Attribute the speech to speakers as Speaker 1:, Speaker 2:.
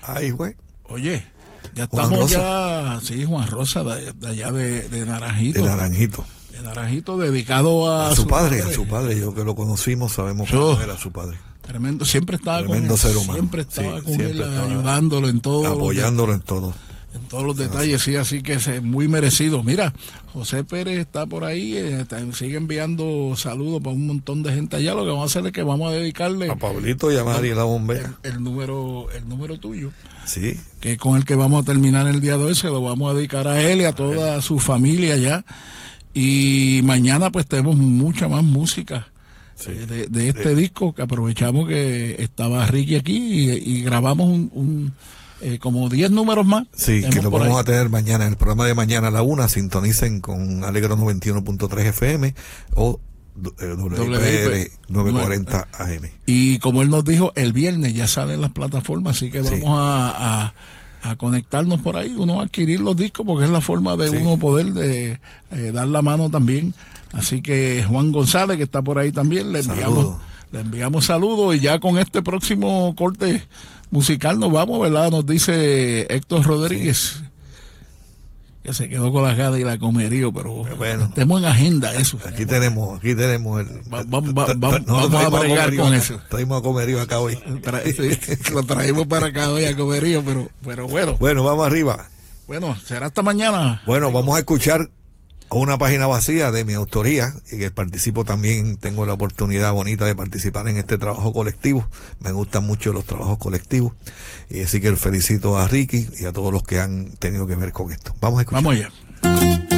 Speaker 1: Ahí, güey.
Speaker 2: Oye, ya
Speaker 1: Juan
Speaker 2: estamos
Speaker 1: Rosa.
Speaker 2: sí, Juan Rosa, de allá de Naranjito.
Speaker 1: De Naranjito.
Speaker 2: De Naranjito, dedicado a
Speaker 1: su padre. Yo que lo conocimos, sabemos cómo era su padre.
Speaker 2: Tremendo, siempre estaba
Speaker 1: Tremendo
Speaker 2: con él.
Speaker 1: ser humano.
Speaker 2: Siempre estaba con él,
Speaker 1: estaba
Speaker 2: ayudándolo en todo.
Speaker 1: Apoyándolo en todo.
Speaker 2: En todos los detalles, sí, así que es muy merecido. Mira, José Pérez está por ahí, sigue enviando saludos para un montón de gente allá. Lo que vamos a hacer es que vamos a dedicarle
Speaker 1: A Pablito y a María la bombera.
Speaker 2: el número tuyo,
Speaker 1: Sí.
Speaker 2: que con el que vamos a terminar el día de hoy. Se lo vamos a dedicar a él y a toda su familia allá. Y mañana pues tenemos mucha más música.
Speaker 1: Sí.
Speaker 2: De este disco, que aprovechamos que estaba Ricky aquí y grabamos como 10 números más.
Speaker 1: Sí, que lo vamos a tener mañana, en el programa de mañana a la 1, sintonicen con Alegro 91.3 FM o WPR 940 AM.
Speaker 2: Y como él nos dijo, el viernes ya salen las plataformas, así que vamos a conectarnos por ahí, uno a adquirir los discos, porque es la forma de uno poder dar la mano también. Así que Juan González, que está por ahí también, le enviamos saludos, y ya con este próximo corte musical nos vamos, ¿verdad? Nos dice Héctor Rodríguez, que se quedó con la gana y la comería, pero bueno, tenemos en agenda eso.
Speaker 1: Aquí tenemos
Speaker 2: vamos a bregar con eso.
Speaker 1: Traímos a comerío acá hoy.
Speaker 2: Lo traímos para acá hoy a comerío, pero bueno.
Speaker 1: Bueno, vamos arriba.
Speaker 2: Bueno, será hasta mañana.
Speaker 1: Bueno, vamos a escuchar una página vacía de mi autoría, y que participo también, tengo la oportunidad bonita de participar en este trabajo colectivo. Me gustan mucho los trabajos colectivos, y así que felicito a Ricky y a todos los que han tenido que ver con esto. Vamos a escuchar.
Speaker 2: Vamos allá.